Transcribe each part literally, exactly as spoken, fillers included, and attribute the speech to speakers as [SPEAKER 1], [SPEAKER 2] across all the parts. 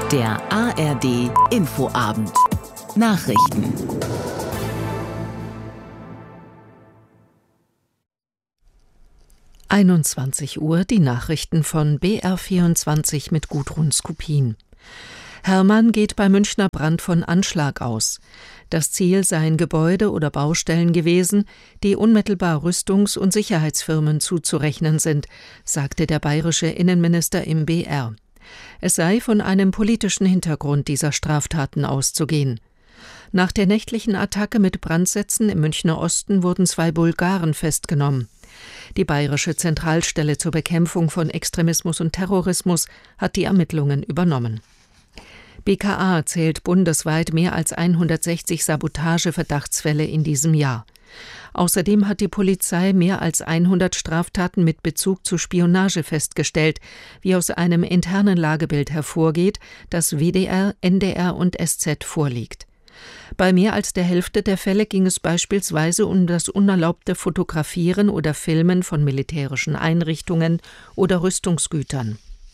[SPEAKER 1] Der A R D Infoabend. Nachrichten.
[SPEAKER 2] einundzwanzig Uhr, die Nachrichten von B R vierundzwanzig mit Gudrun Skupin. Hermann geht bei Münchner Brand von Anschlag aus. Das Ziel seien Gebäude oder Baustellen gewesen, die unmittelbar Rüstungs- und Sicherheitsfirmen zuzurechnen sind, sagte der bayerische Innenminister im B R. Es sei von einem politischen Hintergrund dieser Straftaten auszugehen. Nach der nächtlichen Attacke mit Brandsätzen im Münchner Osten wurden zwei Bulgaren festgenommen. Die Bayerische Zentralstelle zur Bekämpfung von Extremismus und Terrorismus hat die Ermittlungen übernommen. B K A zählt bundesweit mehr als hundertsechzig Sabotageverdachtsfälle in diesem Jahr. Außerdem hat die Polizei mehr als hundert Straftaten mit Bezug zu Spionage festgestellt, wie aus einem internen Lagebild hervorgeht, das W D R, N D R und S Z vorliegt. Bei mehr als der Hälfte der Fälle ging es beispielsweise um das unerlaubte Fotografieren oder Filmen von militärischen Einrichtungen oder Rüstungsgütern.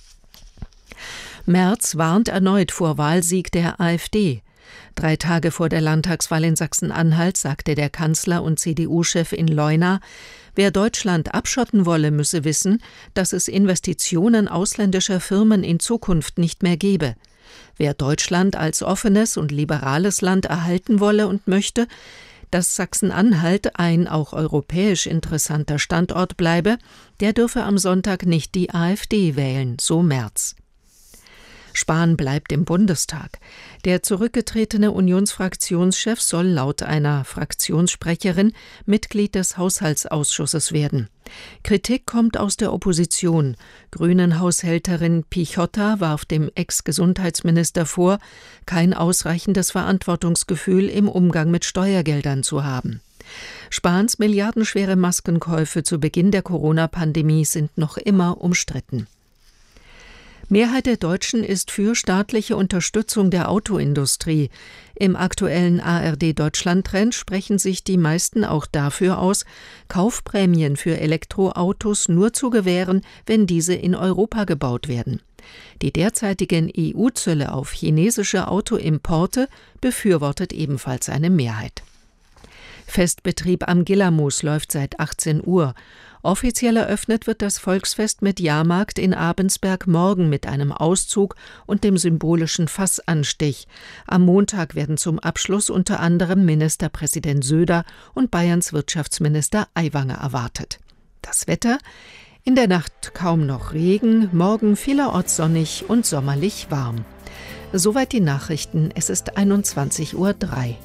[SPEAKER 2] Merz warnt erneut vor Wahlsieg der AfD. Drei Tage vor der Landtagswahl in Sachsen-Anhalt sagte der Kanzler und C D U-Chef in Leuna, wer Deutschland abschotten wolle, müsse wissen, dass es Investitionen ausländischer Firmen in Zukunft nicht mehr gebe. Wer Deutschland als offenes und liberales Land erhalten wolle und möchte, dass Sachsen-Anhalt ein auch europäisch interessanter Standort bleibe, der dürfe am Sonntag nicht die AfD wählen, so Merz. Spahn bleibt im Bundestag. Der zurückgetretene Unionsfraktionschef soll laut einer Fraktionssprecherin Mitglied des Haushaltsausschusses werden. Kritik kommt aus der Opposition. Grünen-Haushälterin Pichotta warf dem Ex-Gesundheitsminister vor, kein ausreichendes Verantwortungsgefühl im Umgang mit Steuergeldern zu haben. Spahns milliardenschwere Maskenkäufe zu Beginn der Corona-Pandemie sind noch immer umstritten. Mehrheit der Deutschen ist für staatliche Unterstützung der Autoindustrie. Im aktuellen A R D-Deutschland-Trend sprechen sich die meisten auch dafür aus, Kaufprämien für Elektroautos nur zu gewähren, wenn diese in Europa gebaut werden. Die derzeitigen E U-Zölle auf chinesische Autoimporte befürwortet ebenfalls eine Mehrheit. Festbetrieb am Gillermoos läuft seit achtzehn Uhr. Offiziell eröffnet wird das Volksfest mit Jahrmarkt in Abensberg morgen mit einem Auszug und dem symbolischen Fassanstich. Am Montag werden zum Abschluss unter anderem Ministerpräsident Söder und Bayerns Wirtschaftsminister Aiwanger erwartet. Das Wetter: in der Nacht kaum noch Regen, morgen vielerorts sonnig und sommerlich warm. Soweit die Nachrichten, es ist einundzwanzig Uhr drei.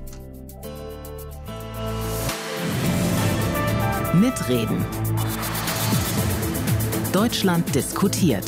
[SPEAKER 1] Mitreden. Deutschland diskutiert.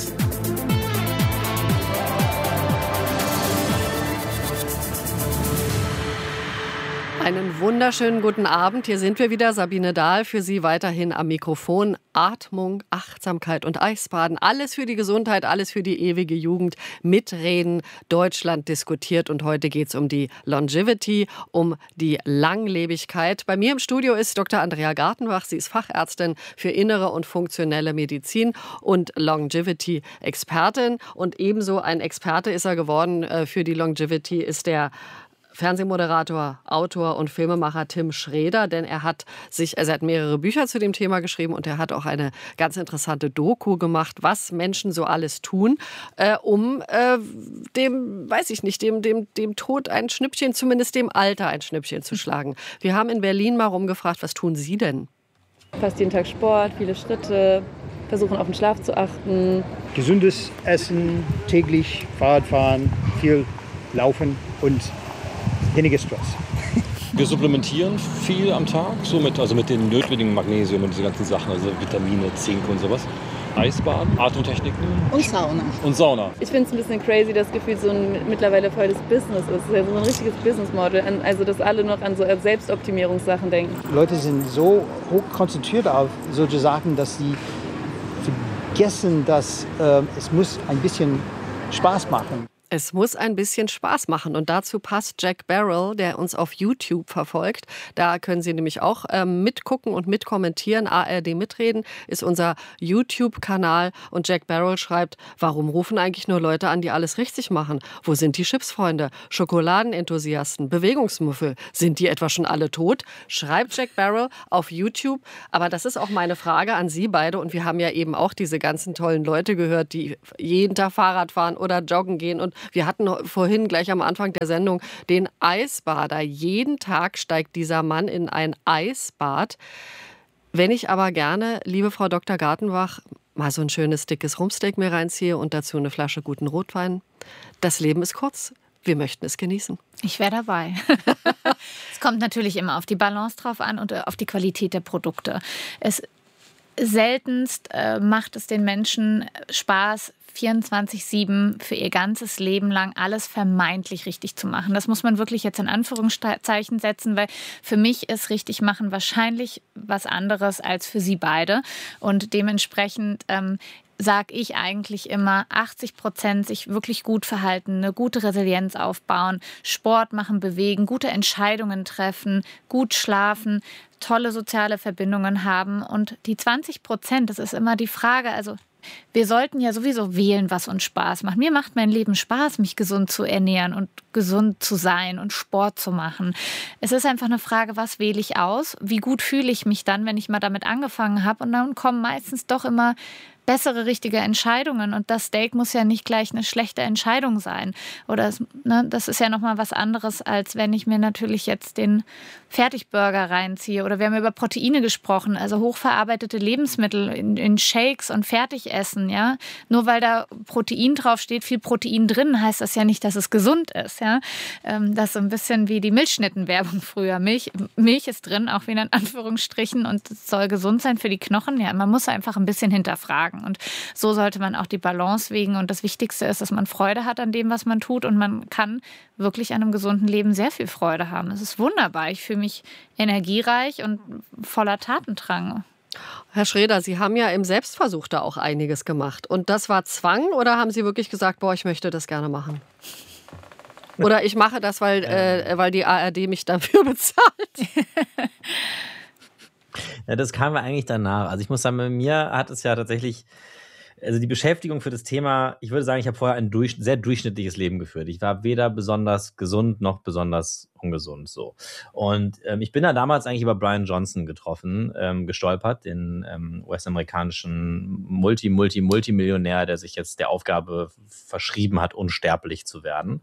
[SPEAKER 3] Einen wunderschönen guten Abend. Hier sind wir wieder, Sabine Dahl, für Sie weiterhin am Mikrofon. Atmung, Achtsamkeit und Eisbaden, alles für die Gesundheit, alles für die ewige Jugend. Mitreden, Deutschland diskutiert, und heute geht es um die Longevity, um die Langlebigkeit. Bei mir im Studio ist Doktor Andrea Gartenbach. Sie ist Fachärztin für innere und funktionelle Medizin und Longevity-Expertin. Und ebenso ein Experte ist er geworden für die Longevity, ist der Fernsehmoderator, Autor und Filmemacher Tim Schräder, denn er hat sich, also er hat mehrere Bücher zu dem Thema geschrieben und er hat auch eine ganz interessante Doku gemacht, was Menschen so alles tun, äh, um äh, dem, weiß ich nicht, dem, dem, dem Tod ein Schnippchen, zumindest dem Alter ein Schnippchen zu schlagen. Wir haben in Berlin mal rumgefragt, was tun Sie denn?
[SPEAKER 4] Fast jeden Tag Sport, viele Schritte, versuchen auf den Schlaf zu achten.
[SPEAKER 5] Gesundes Essen, täglich Fahrradfahren, viel Laufen und weniger Stress.
[SPEAKER 6] Wir supplementieren viel am Tag, so mit, also mit den notwendigen Magnesium und diese ganzen Sachen, also Vitamine, Zink und sowas. Eisbaden, Atemtechniken.
[SPEAKER 7] Und Sauna.
[SPEAKER 6] Und Sauna.
[SPEAKER 4] Ich finde es ein bisschen crazy, das Gefühl, so ein mittlerweile volles Business ist. Es ist ja so ein richtiges Business Model. Also, dass alle noch an so Selbstoptimierungssachen denken.
[SPEAKER 5] Leute sind so hoch konzentriert auf solche Sachen, dass sie vergessen, dass äh, es muss ein bisschen Spaß machen.
[SPEAKER 3] Es muss ein bisschen Spaß machen und dazu passt Jack Barrel, der uns auf YouTube verfolgt. Da können Sie nämlich auch ähm, mitgucken und mitkommentieren. A R D Mitreden ist unser YouTube-Kanal und Jack Barrel schreibt, warum rufen eigentlich nur Leute an, die alles richtig machen? Wo sind die Chipsfreunde, Schokoladenenthusiasten, Bewegungsmuffel? Sind die etwa schon alle tot? Schreibt Jack Barrel auf YouTube. Aber das ist auch meine Frage an Sie beide und wir haben ja eben auch diese ganzen tollen Leute gehört, die jeden Tag Fahrrad fahren oder joggen gehen und wir hatten vorhin gleich am Anfang der Sendung den Eisbader. Jeden Tag steigt dieser Mann in ein Eisbad. Wenn ich aber gerne, liebe Frau Doktor Gartenbach, mal so ein schönes dickes Rumpsteak mir reinziehe und dazu eine Flasche guten Rotwein. Das Leben ist kurz. Wir möchten es genießen.
[SPEAKER 7] Ich wäre dabei. Es kommt natürlich immer auf die Balance drauf an und auf die Qualität der Produkte. Es seltenst äh, macht es den Menschen Spaß, vierundzwanzig sieben für ihr ganzes Leben lang alles vermeintlich richtig zu machen. Das muss man wirklich jetzt in Anführungszeichen setzen, weil für mich ist richtig machen wahrscheinlich was anderes als für Sie beide. Und dementsprechend ähm, sage ich eigentlich immer, achtzig Prozent sich wirklich gut verhalten, eine gute Resilienz aufbauen, Sport machen, bewegen, gute Entscheidungen treffen, gut schlafen, tolle soziale Verbindungen haben. Und die zwanzig Prozent, das ist immer die Frage, also wir sollten ja sowieso wählen, was uns Spaß macht. Mir macht mein Leben Spaß, mich gesund zu ernähren und gesund zu sein und Sport zu machen. Es ist einfach eine Frage, was wähle ich aus? Wie gut fühle ich mich dann, wenn ich mal damit angefangen habe? Und dann kommen meistens doch immer bessere, richtige Entscheidungen. Und das Steak muss ja nicht gleich eine schlechte Entscheidung sein. Oder es, ne, das ist ja nochmal was anderes, als wenn ich mir natürlich jetzt den Fertigburger reinziehe. Oder wir haben über Proteine gesprochen, also hochverarbeitete Lebensmittel in, in Shakes und Fertigessen. Ja? Nur weil da Protein draufsteht, viel Protein drin, heißt das ja nicht, dass es gesund ist. Ja? Das ist so ein bisschen wie die Milchschnittenwerbung früher. Milch, Milch ist drin, auch wieder in Anführungsstrichen, und es soll gesund sein für die Knochen. Ja, man muss einfach ein bisschen hinterfragen. Und so sollte man auch die Balance wägen. Und das Wichtigste ist, dass man Freude hat an dem, was man tut. Und man kann wirklich an einem gesunden Leben sehr viel Freude haben. Es ist wunderbar. Ich fühle mich energiereich und voller Tatendrang.
[SPEAKER 3] Herr Schreder, Sie haben ja im Selbstversuch da auch einiges gemacht. Und das war Zwang oder haben Sie wirklich gesagt, boah, ich möchte das gerne machen? Oder ich mache das, weil, äh, weil die A R D mich dafür bezahlt?
[SPEAKER 8] Ja, das kam mir eigentlich danach. Also ich muss sagen, bei mir hat es ja tatsächlich, also die Beschäftigung für das Thema, ich würde sagen, ich habe vorher ein durch, sehr durchschnittliches Leben geführt. Ich war weder besonders gesund noch besonders ungesund. So. Und ähm, ich bin da damals eigentlich über Brian Johnson getroffen, ähm, gestolpert, den ähm, US-amerikanischen Multi, Multi, Multimillionär, der sich jetzt der Aufgabe verschrieben hat, unsterblich zu werden.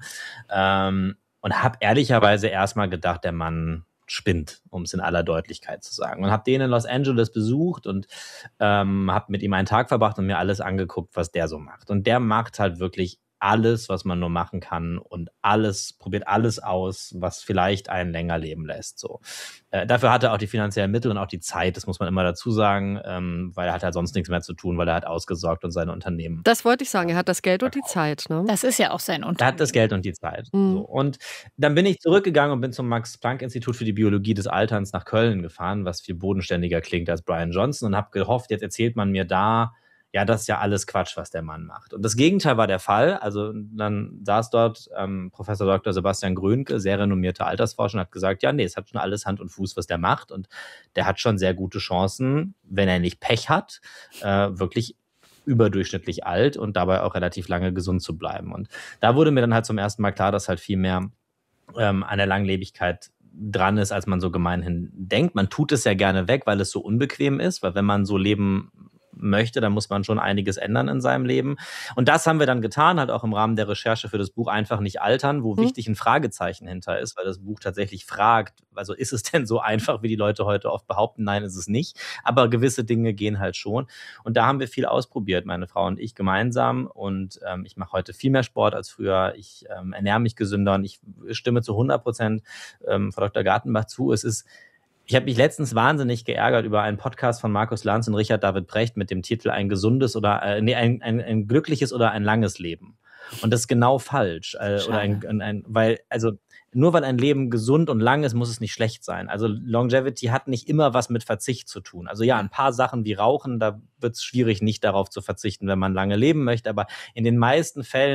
[SPEAKER 8] Ähm, und habe ehrlicherweise erstmal gedacht, der Mann spinnt, um es in aller Deutlichkeit zu sagen. Und habe den in Los Angeles besucht und ähm, habe mit ihm einen Tag verbracht und mir alles angeguckt, was der so macht. Und der macht halt wirklich alles, was man nur machen kann und alles, probiert alles aus, was vielleicht einen länger leben lässt. So. Äh, dafür hat er auch die finanziellen Mittel und auch die Zeit, das muss man immer dazu sagen, ähm, weil er hat halt sonst nichts mehr zu tun, weil er hat ausgesorgt und seine Unternehmen.
[SPEAKER 3] Das wollte ich sagen, er hat das Geld und die Zeit. Ne?
[SPEAKER 7] Das ist ja auch sein Unternehmen.
[SPEAKER 8] Er hat das Geld und die Zeit.
[SPEAKER 3] Mhm.
[SPEAKER 8] So. Und dann bin ich zurückgegangen und bin zum Max-Planck-Institut für die Biologie des Alterns nach Köln gefahren, was viel bodenständiger klingt als Brian Johnson, und habe gehofft, jetzt erzählt man mir da, ja, das ist ja alles Quatsch, was der Mann macht. Und das Gegenteil war der Fall. Also dann saß dort ähm, Professor Doktor Sebastian Grönke, sehr renommierter Altersforscher, und hat gesagt, ja, nee, es hat schon alles Hand und Fuß, was der macht. Und der hat schon sehr gute Chancen, wenn er nicht Pech hat, äh, wirklich überdurchschnittlich alt und dabei auch relativ lange gesund zu bleiben. Und da wurde mir dann halt zum ersten Mal klar, dass halt viel mehr ähm, an der Langlebigkeit dran ist, als man so gemeinhin denkt. Man tut es ja gerne weg, weil es so unbequem ist, weil wenn man so leben möchte, dann muss man schon einiges ändern in seinem Leben. Und das haben wir dann getan, halt auch im Rahmen der Recherche für das Buch Einfach nicht altern, wo mhm. wichtig ein Fragezeichen hinter ist, weil das Buch tatsächlich fragt, also ist es denn so einfach, wie die Leute heute oft behaupten? Nein, ist es nicht. Aber gewisse Dinge gehen halt schon. Und da haben wir viel ausprobiert, meine Frau und ich gemeinsam. Und ähm, ich mache heute viel mehr Sport als früher. Ich ähm, ernähre mich gesünder und ich stimme zu hundert Prozent ähm, Frau Doktor Gartenbach zu. Es ist Ich habe mich letztens wahnsinnig geärgert über einen Podcast von Markus Lanz und Richard David Brecht mit dem Titel Ein gesundes oder äh, nee, ein, ein, ein glückliches oder ein langes Leben. Und das ist genau falsch. Äh, oder ein, ein, ein, weil, also nur weil ein Leben gesund und lang ist, muss es nicht schlecht sein. Also Longevity hat nicht immer was mit Verzicht zu tun. Also ja, ein paar Sachen wie Rauchen, da wird es schwierig, nicht darauf zu verzichten, wenn man lange leben möchte. Aber in den meisten Fällen,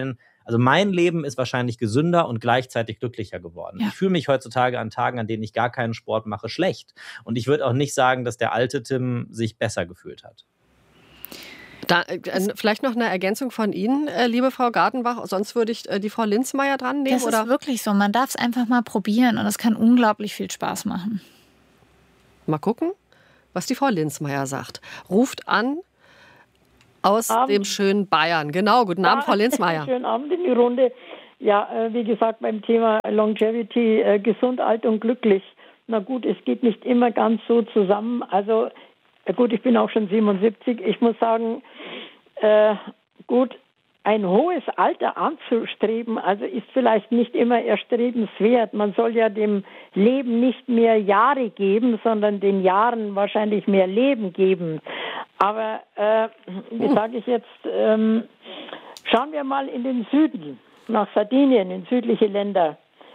[SPEAKER 8] Also mein Leben ist wahrscheinlich gesünder und gleichzeitig glücklicher geworden. Ja. Ich fühle mich heutzutage an Tagen, an denen ich gar keinen Sport mache, schlecht. Und ich würde auch nicht sagen, dass der alte Tim sich besser gefühlt hat.
[SPEAKER 3] Da, äh, vielleicht noch eine Ergänzung von Ihnen, äh, liebe Frau Gartenbach. Sonst würde ich äh, die Frau Linzmeier dran nehmen.
[SPEAKER 7] Das
[SPEAKER 3] oder?
[SPEAKER 7] ist wirklich so. Man darf es einfach mal probieren und es kann unglaublich viel Spaß machen.
[SPEAKER 3] Mal gucken, was die Frau Linzmeier sagt. Ruft an aus Abend. dem schönen Bayern. Genau, guten Abend, ja, Frau Linzmeier.
[SPEAKER 9] Schönen Abend in die Runde. Ja, äh, wie gesagt, beim Thema Longevity, äh, gesund, alt und glücklich. Na gut, es geht nicht immer ganz so zusammen. Also gut, ich bin auch schon siebenundsiebzig. Ich muss sagen, äh, gut, ein hohes Alter anzustreben, also ist vielleicht nicht immer erstrebenswert. Man soll ja dem Leben nicht mehr Jahre geben, sondern den Jahren wahrscheinlich mehr Leben geben. Aber, äh, wie sage ich jetzt, ähm, schauen wir mal in den Süden, nach Sardinien, in südliche Länder.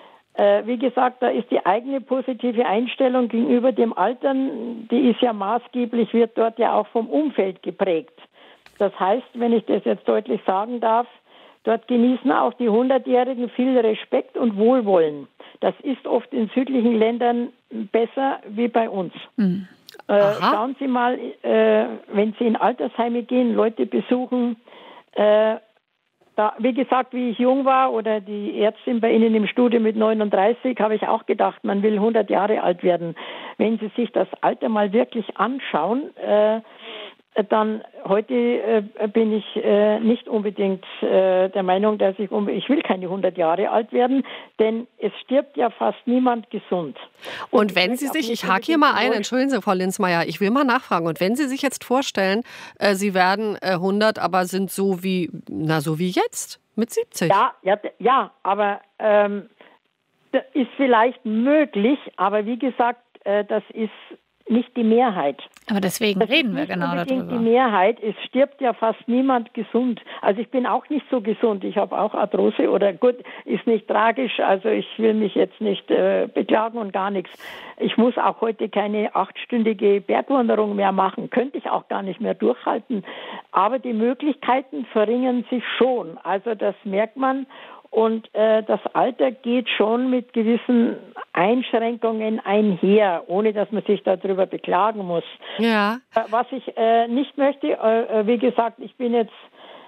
[SPEAKER 9] Wie gesagt, da ist die eigene positive Einstellung gegenüber dem Altern, die ist ja maßgeblich, wird dort ja auch vom Umfeld geprägt. Das heißt, wenn ich das jetzt deutlich sagen darf, dort genießen auch die Hundertjährigen viel Respekt und Wohlwollen. Das ist oft in südlichen Ländern besser wie bei uns. Mhm. Äh, schauen Sie mal, äh, wenn Sie in Altersheime gehen, Leute besuchen, äh, Da, wie gesagt, wie ich jung war oder die Ärztin bei Ihnen im Studio mit neununddreißig, habe ich auch gedacht, man will hundert Jahre alt werden. Wenn Sie sich das Alter mal wirklich anschauen, äh, dann heute äh, bin ich äh, nicht unbedingt äh, der Meinung, dass ich, um, ich will keine hundert Jahre alt werden, denn es stirbt ja fast niemand gesund.
[SPEAKER 3] Und, und wenn Sie sich, ich hake hier mal ein, entschuldigen Sie, Frau Linzmeier, ich will mal nachfragen, und wenn Sie sich jetzt vorstellen, äh, Sie werden äh, hundert, aber sind so wie, na so wie jetzt, mit siebzig.
[SPEAKER 9] Ja, ja, ja, aber ähm, das ist vielleicht möglich, aber wie gesagt, äh, das ist nicht die Mehrheit.
[SPEAKER 7] Aber deswegen das reden wir genau darüber.
[SPEAKER 9] Die Mehrheit, es stirbt ja fast niemand gesund. Also ich bin auch nicht so gesund. Ich habe auch Arthrose oder gut, ist nicht tragisch. Also ich will mich jetzt nicht äh, beklagen und gar nichts. Ich muss auch heute keine achtstündige Bergwanderung mehr machen. Könnte ich auch gar nicht mehr durchhalten. Aber die Möglichkeiten verringern sich schon. Also das merkt man. Und äh, das Alter geht schon mit gewissen Einschränkungen einher, ohne dass man sich darüber beklagen muss.
[SPEAKER 3] Ja.
[SPEAKER 9] Äh, was ich äh, nicht möchte, äh, wie gesagt, ich bin jetzt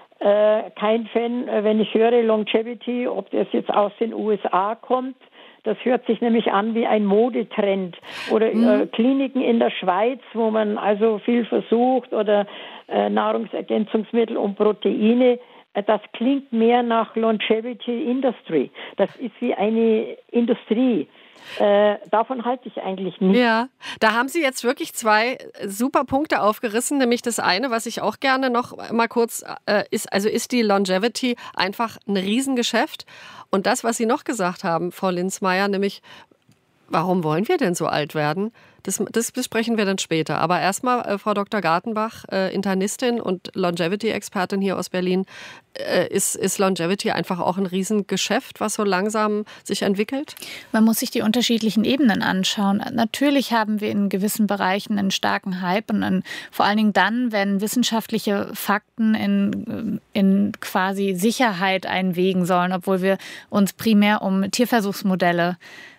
[SPEAKER 9] äh, kein Fan, äh, wenn ich höre Longevity, ob das jetzt aus den U S A kommt. Das hört sich nämlich an wie ein Modetrend. Oder mhm. äh, Kliniken in der Schweiz, wo man also viel versucht, oder äh, Nahrungsergänzungsmittel und Proteine. Das klingt mehr nach Longevity Industry. Das ist wie eine Industrie. Äh, davon halte ich eigentlich nicht.
[SPEAKER 3] Ja, da haben Sie jetzt wirklich zwei super Punkte aufgerissen. Nämlich das eine, was ich auch gerne noch mal kurz äh, ist, also ist die Longevity einfach ein Riesengeschäft. Und das, was Sie noch gesagt haben, Frau Linzmeier, nämlich, warum wollen wir denn so alt werden? Das, das besprechen wir dann später. Aber erstmal, äh, Frau Doktor Gartenbach, äh, Internistin und Longevity-Expertin hier aus Berlin. Äh, ist, ist Longevity einfach auch ein Riesengeschäft, was so langsam sich entwickelt?
[SPEAKER 7] Man muss sich die unterschiedlichen Ebenen anschauen. Natürlich haben wir in gewissen Bereichen einen starken Hype und einen, vor allen Dingen dann, wenn wissenschaftliche Fakten in, in quasi Sicherheit einwegen sollen, obwohl wir uns primär um Tierversuchsmodelle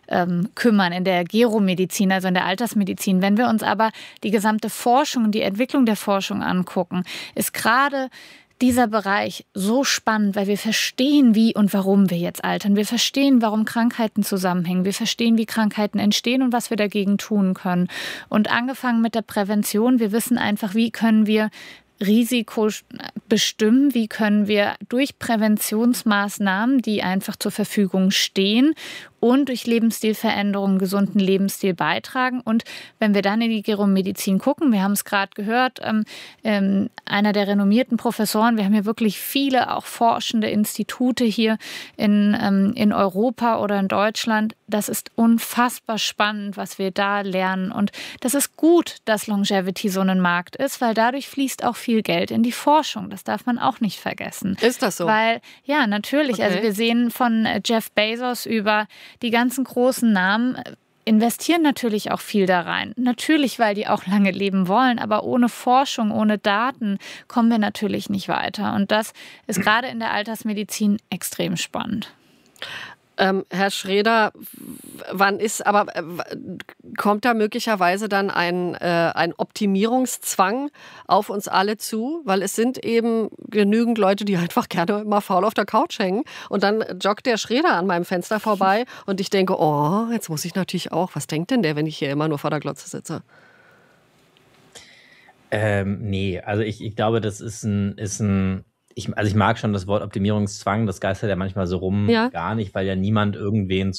[SPEAKER 7] kümmern in der Geromedizin, also in der Altersmedizin. Wenn wir uns aber die gesamte Forschung, die Entwicklung der Forschung angucken, ist gerade dieser Bereich so spannend, weil wir verstehen, wie und warum wir jetzt altern. Wir verstehen, warum Krankheiten zusammenhängen. Wir verstehen, wie Krankheiten entstehen und was wir dagegen tun können. Und angefangen mit der Prävention, wir wissen einfach, wie können wir Risiko bestimmen, wie können wir durch Präventionsmaßnahmen, die einfach zur Verfügung stehen und durch Lebensstilveränderungen, gesunden Lebensstil beitragen. Und wenn wir dann in die Geromedizin gucken, wir haben es gerade gehört, ähm, ähm, einer der renommierten Professoren, wir haben hier wirklich viele auch forschende Institute hier in, ähm, in Europa oder in Deutschland. Das ist unfassbar spannend, was wir da lernen. Und das ist gut, dass Longevity so ein Markt ist, weil dadurch fließt auch viel Geld in die Forschung. Das darf man auch nicht vergessen.
[SPEAKER 3] Ist das so?
[SPEAKER 7] Weil, ja, natürlich. Okay. Also wir sehen von Jeff Bezos über die ganzen großen Namen investieren natürlich auch viel da rein. Natürlich, weil die auch lange leben wollen, aber ohne Forschung, ohne Daten kommen wir natürlich nicht weiter. Und das ist gerade in der Altersmedizin extrem spannend.
[SPEAKER 3] Ähm, Herr Schreder, wann ist, aber äh, kommt da möglicherweise dann ein, äh, ein Optimierungszwang auf uns alle zu? Weil es sind eben genügend Leute, die einfach gerne mal faul auf der Couch hängen. Und dann joggt der Schreder an meinem Fenster vorbei und ich denke, oh, jetzt muss ich natürlich auch. Was denkt denn der, wenn ich hier immer nur vor der Glotze sitze?
[SPEAKER 8] Ähm, nee, also ich, ich glaube, das ist ein, ist ein Ich, also ich mag schon das Wort Optimierungszwang, das geistert ja manchmal so rum,
[SPEAKER 3] Ja.
[SPEAKER 8] gar nicht, weil ja niemand irgendwen